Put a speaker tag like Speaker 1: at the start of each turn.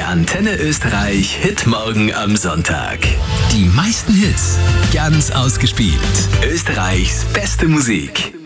Speaker 1: Der Antenne Österreich Hitmorgen am Sonntag. Die meisten Hits, ganz ausgespielt. Österreichs beste Musik.